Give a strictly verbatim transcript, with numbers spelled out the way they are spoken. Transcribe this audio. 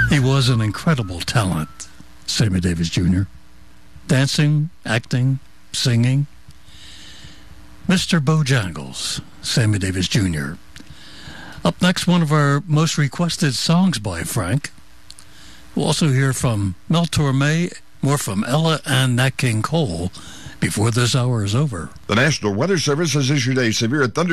He was an incredible talent, Sammy Davis Junior Dancing, acting, singing. Mister Bojangles, Sammy Davis Junior Up next, one of our most requested songs by Frank. We'll also hear from Mel Torme, more from Ella and Nat King Cole before this hour is over. The National Weather Service has issued a severe thunder